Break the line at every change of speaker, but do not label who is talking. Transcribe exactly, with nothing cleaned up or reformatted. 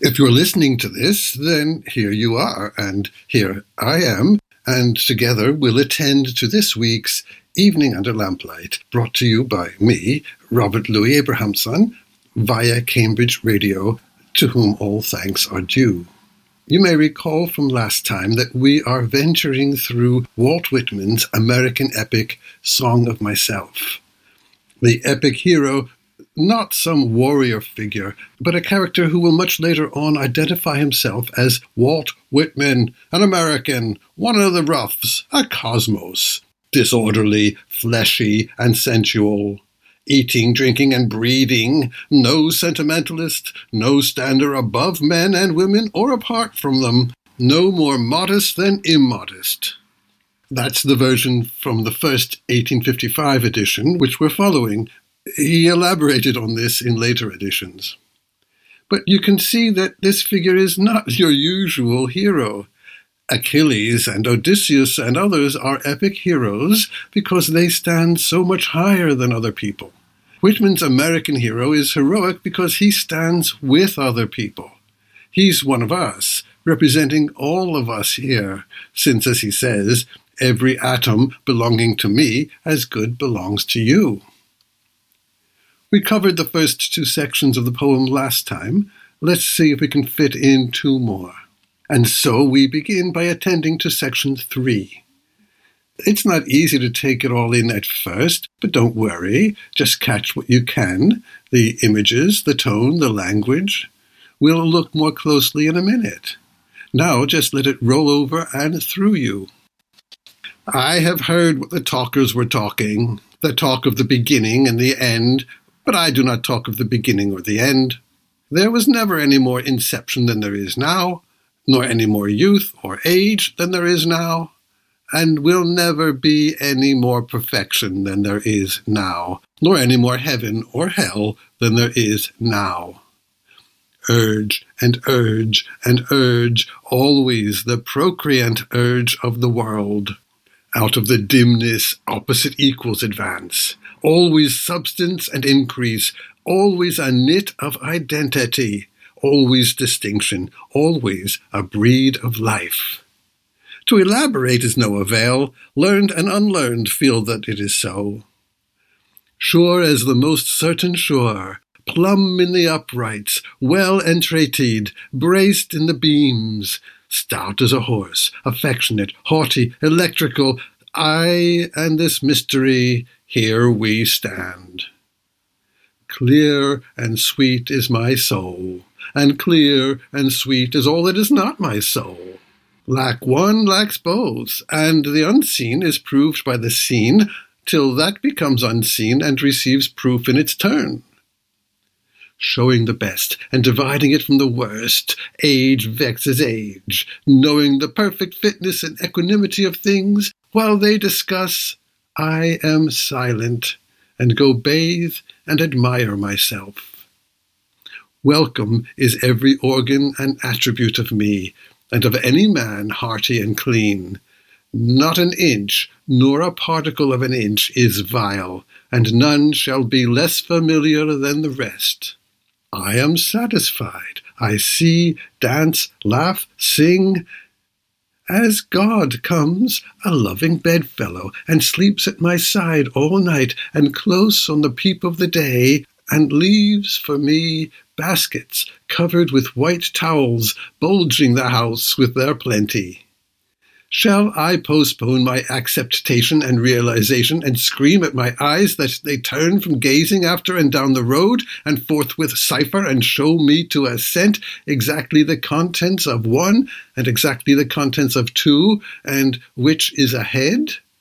If you're listening to this, then here you are, and here I am, and together we'll attend to this week's Evening Under Lamplight, brought to you by me, Robert Louis Abrahamson, via Cambridge Radio, to whom all thanks are due. You may recall from last time that we are venturing through Walt Whitman's American epic, Song of Myself. The epic hero, not some warrior figure, but a character who will much later on identify himself as Walt Whitman, an American, one of the roughs, a cosmos, disorderly, fleshy, and sensual, eating, drinking, and breeding, no sentimentalist, no stander above men and women or apart from them, no more modest than immodest. That's the version from the first eighteen fifty-five edition, which we're following. He elaborated on this in later editions. But you can see that this figure is not your usual hero. Achilles and Odysseus and others are epic heroes because they stand so much higher than other people. Whitman's American hero is heroic because he stands with other people. He's one of us, representing all of us here, since, as he says, every atom belonging to me as good belongs to you. We covered the first two sections of the poem last time. Let's see if we can fit in two more. And so we begin by attending to section three. It's not easy to take it all in at first, but don't worry. Just catch what you can, the images, the tone, the language. We'll look more closely in a minute. Now just let it roll over and through you. I have heard what the talkers were talking, the talk of the beginning and the end, but I do not talk of the beginning or the end. There was never any more inception than there is now, nor any more youth or age than there is now, and will never be any more perfection than there is now, nor any more heaven or hell than there is now. Urge and urge and urge, always the procreant urge of the world. Out of the dimness, opposite equals advance. Always substance and increase, always a knit of identity, always distinction, always a breed of life. To elaborate is no avail, learned and unlearned feel that it is so. Sure as the most certain sure, plumb in the uprights, well entreated, braced in the beams, stout as a horse, affectionate, haughty, electrical, I and this mystery, here we stand. Clear and sweet is my soul, and clear and sweet is all that is not my soul. Lack one lacks both, and the unseen is proved by the seen, till that becomes unseen and receives proof in its turn. Showing the best and dividing it from the worst, age vexes age, knowing the perfect fitness and equanimity of things, while they discuss, I am silent, and go bathe and admire myself. Welcome is every organ and attribute of me, and of any man hearty and clean. Not an inch, nor a particle of an inch is vile, and none shall be less familiar than the rest. I am satisfied. I see, dance, laugh, sing. As God comes, a loving bedfellow, and sleeps at my side all night, and close on the peep of the day, and leaves for me baskets covered with white towels, bulging the house with their plenty. Shall I postpone my acceptation and realization, and scream at my eyes that they turn from gazing after and down the road, and forthwith cipher and show me to assent exactly the contents of one, and exactly the contents of two, and which is ahead?